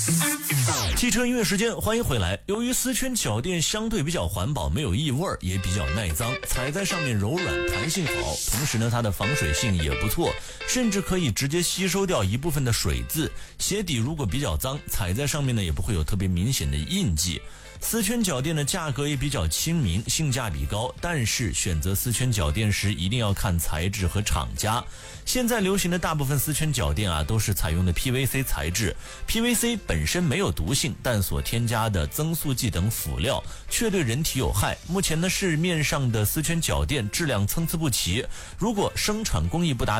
汽车音乐时间，欢迎回来。由于丝圈脚垫相对比较环保，没有异味，也比较耐脏，踩在上面柔软，弹性好，同时呢，它的防水性也不错，甚至可以直接吸收掉一部分的水渍。鞋底如果比较脏，踩在上面呢，也不会有特别明显的印记。丝圈脚垫的价格也比较亲民，性价比高，但是选择丝圈脚垫时一定要看材质和厂家。现在流行的大部分丝圈脚垫都是采用的 PVC 材质。PVC 本身没有毒性，但所添加的增塑剂等辅料却对人体有害。目前呢，市面上的丝圈脚垫质量参差不齐，如果生产工艺不达